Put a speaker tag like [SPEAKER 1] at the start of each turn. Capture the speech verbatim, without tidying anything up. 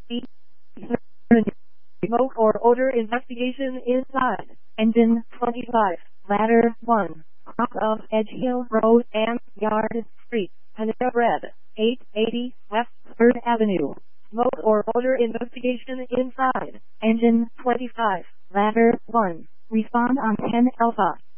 [SPEAKER 1] Smoke or odor investigation inside. Engine twenty-five, ladder one, cross of Edge Hill Road and Yard Street, Panera Bread, eight eighty West third Avenue. Smoke or odor investigation inside. Engine twenty-five, ladder one. Respond on ten Alpha.